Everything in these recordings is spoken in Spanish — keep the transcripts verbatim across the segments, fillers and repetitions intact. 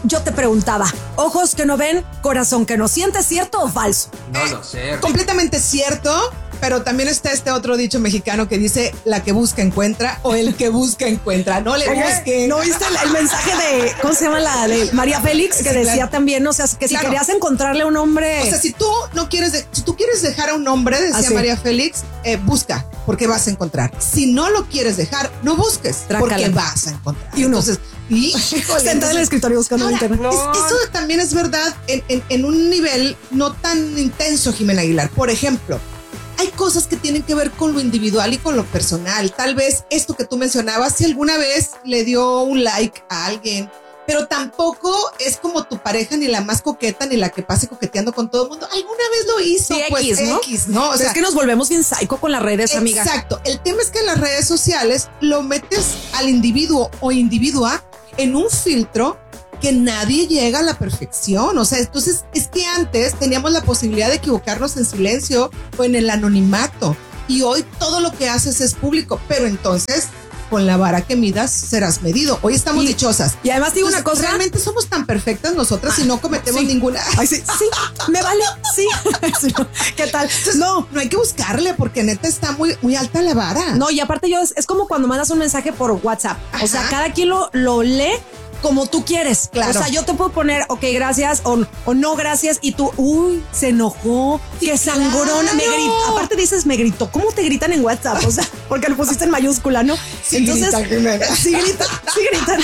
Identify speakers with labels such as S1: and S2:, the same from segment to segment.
S1: yo te preguntaba, ojos que no ven, corazón que no siente, ¿cierto o falso?
S2: No lo sé.
S3: Completamente cierto. Pero también está este otro dicho mexicano que dice la que busca encuentra o el que busca encuentra. No le busquen.
S1: ¿No viste el, el mensaje de, ¿cómo se llama la de María Félix? Que
S3: Sí,
S1: decía
S3: claro.
S1: también, o sea, que si
S3: Claro.
S1: querías encontrarle un hombre.
S3: O sea, si tú no quieres, de- si tú quieres dejar a un hombre, decía
S1: Así.
S3: María Félix, eh, busca, porque vas a encontrar. Si no lo quieres dejar, no busques,
S1: Trácala.
S3: porque vas a encontrar.
S1: Y uno.
S3: Entonces, y,
S1: sentada en el escritorio buscando en
S3: Ahora,
S1: internet.
S3: es- eso también es verdad en, en- en un nivel no tan intenso, Jimena Aguilar. Por ejemplo, hay cosas que tienen que ver con lo individual y con lo personal. Tal vez esto que tú mencionabas, si alguna vez le dio un like a alguien, pero tampoco es como tu pareja ni la más coqueta ni la que pase coqueteando con todo el mundo. Alguna vez lo hizo,
S1: Sí,
S3: pues
S1: X, ¿no?
S3: X, ¿no? O
S1: Pero
S3: sea,
S1: es que nos volvemos bien psycho con las redes, amiga.
S3: exacto. El tema es que en las redes sociales lo metes al individuo o individua en un filtro que nadie llega a la perfección. O sea, entonces es que antes teníamos la posibilidad de equivocarnos en silencio o en el anonimato. Y hoy todo lo que haces es público. Pero entonces, con la vara que midas, serás medido. Hoy estamos
S1: Y-
S3: dichosas.
S1: Y además digo una
S3: Entonces,
S1: cosa.
S3: realmente somos tan perfectas nosotras y no cometemos
S1: sí.
S3: ninguna.
S1: Ay, sí, sí, me vale, sí. Sí, no. ¿Qué tal? No,
S3: No hay que buscarle porque neta está muy, muy alta la vara.
S1: no, y aparte yo, es, es como cuando mandas un mensaje por WhatsApp. O sea,
S3: Ajá.
S1: cada quien lo, lo lee como tú quieres.
S3: Claro.
S1: O sea, yo te puedo poner, ok, gracias, o, o no, gracias, y tú, uy, se enojó, que sangrón, me
S3: claro.
S1: gritó. Aparte dices, me gritó. ¿Cómo te gritan en WhatsApp? O sea, porque lo pusiste en mayúscula, ¿no?
S3: Sí gritan, Jimena.
S1: sí gritan, sí gritan.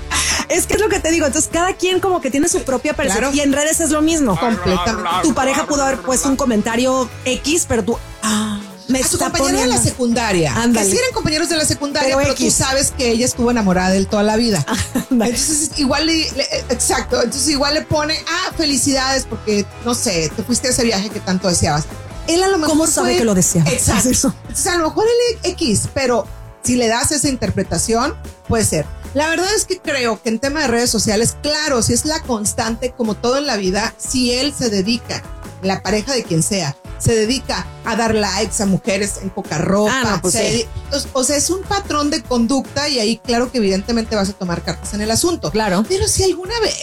S1: Es que es lo que te digo. Entonces, cada quien como que tiene su propia percepción.
S3: Claro.
S1: Y en redes es lo mismo.
S3: Completamente.
S1: Tu pareja pudo haber puesto un comentario X, pero tú, ah, me
S3: A su
S1: está
S3: compañero de
S1: poniendo.
S3: la secundaria.
S1: Ándale.
S3: Que sí eran compañeros de la secundaria,
S1: Pero
S3: pero,
S1: X.
S3: tú sabes que ella estuvo enamorada de él toda la vida.
S1: Ándale.
S3: Entonces, igual le, le- exacto. Entonces, igual le pone, ah, felicidades porque, no sé, te fuiste a ese viaje que tanto deseabas. Él a lo mejor
S1: ¿Cómo sabe
S3: fue-
S1: que lo deseaba?
S3: Exacto.
S1: Es eso.
S3: Entonces, a lo mejor él X, pero si le das esa interpretación, puede ser. La verdad es que creo que en tema de redes sociales, claro, si es la constante, como todo en la vida, si él se dedica, la pareja de quien sea, se dedica a dar likes a mujeres en poca ropa.
S1: Ah, no, pues
S3: se
S1: sí.
S3: dedi- o, o sea, es un patrón de conducta y ahí claro que evidentemente vas a tomar cartas en el asunto.
S1: Claro.
S3: Pero si alguna vez